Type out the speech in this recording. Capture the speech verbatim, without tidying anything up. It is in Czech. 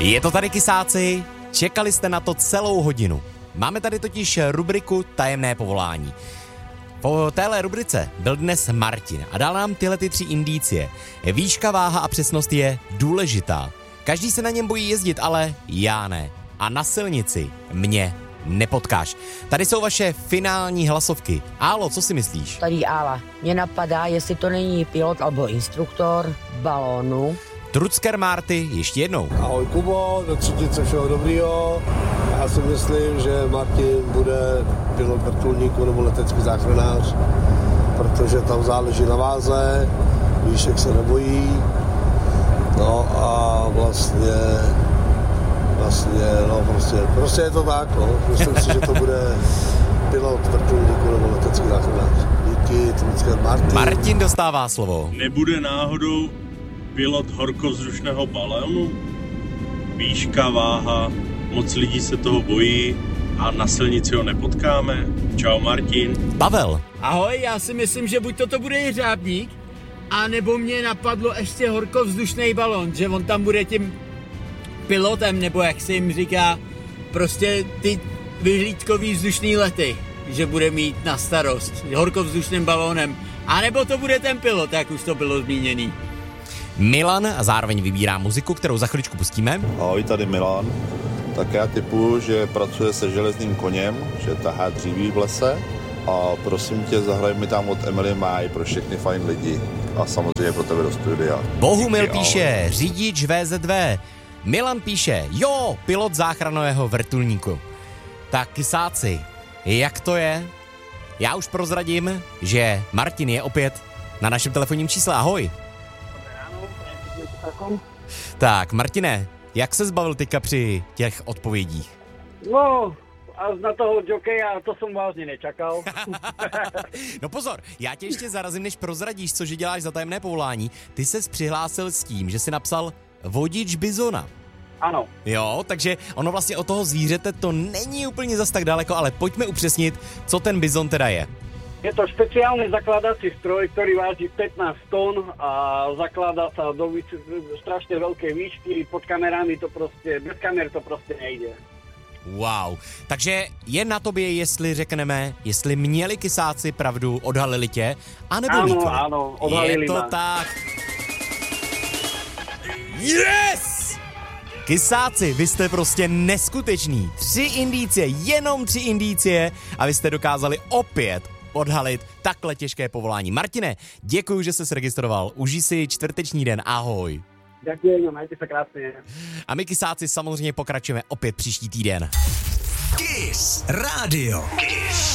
Je to tady, Kysáci, čekali jste na to celou hodinu. Máme tady totiž rubriku Tajemné povolání. Po téhle rubrice byl dnes Martin a dal nám tyhle ty tři indicie. Výška, váha a přesnost je důležitá. Každý se na něm bojí jezdit, ale já ne. A na silnici mě nepotkáš. Tady jsou vaše finální hlasovky. Álo, co si myslíš? Tady Ála. Mě napadá, jestli to není pilot alebo instruktor balónu. Trucker Marty ještě jednou. Ahoj Kubo, do třetice všeho dobrýho. Já si myslím, že Martin bude pilot vrtulníku nebo letecký záchranář, protože tam záleží na váze, výšek se nebojí. No a vlastně, vlastně, no prostě, prostě je to tak, no. Myslím si, že to bude pilot vrtulníku nebo letecký záchranář. Díky, Trucker Martin. Martin dostává slovo. Nebude náhodou pilot horkovzdušného balónu? Výška, váha, moc lidí se toho bojí a na silnici ho nepotkáme. Čau Martin. Pavel. Ahoj, já si myslím, že buď toto bude jeřábník, a nebo mě napadlo ještě horkovzdušný balón, že on tam bude tím pilotem, nebo jak se jim říká, prostě ty vyhlídkový vzdušný lety, že bude mít na starost horkovzdušným balónem. A nebo to bude ten pilot, jak už to bylo zmíněný. Milan a zároveň vybírá muziku, kterou za chviličku pustíme. Ahoj, tady Milan. Tak já tipuju, že pracuje se železným koněm, že tahá dříví v lese. A prosím tě, zahraj mi tam od Emily Maj pro všechny fajn lidi. A samozřejmě pro tebe do studia. Bohumil Díky, píše, ahoj. řidič V Z V. Milan píše, jo, pilot záchranného vrtulníku. Tak Kysáci, jak to je? Já už prozradím, že Martin je opět na našem telefonním čísle. Ahoj. Tak, Martine, jak se zbavil teďka při těch odpovědích? No, a na toho jokeja, to jsem vážně nečakal. No pozor, já tě ještě zarazím, než prozradíš, cože děláš za tajemné povolání. Ty ses přihlásil s tím, že jsi napsal vodič bizona. Ano. Jo, takže ono vlastně od toho zvířete to není úplně zas tak daleko, ale pojďme upřesnit, co ten bizon teda je. Je to špeciálny zakladací stroj, ktorý váži pätnásť tón a zakladá sa do strašne veľkej výšky. Pod kamerami to prostě, bez kamer to prostě nejde. Wow, takže je na tobě, jestli řekneme, jestli měli Kysáci pravdu, odhalili tě, anebo Áno, nikoli. áno, odhalili Je to ma. tak. Yes! Kysáci, vy jste prostě neskuteční. Tři indicie, jenom tři indicie a vy jste dokázali opět odhalit takhle těžké povolání. Martine, děkuji, že jsi se registroval. Užij si čtvrteční den, ahoj. Ďakujem, majte sa krásne. A my Kysáci samozřejmě pokračujeme opět příští týden. Kiss Radio. Kiss.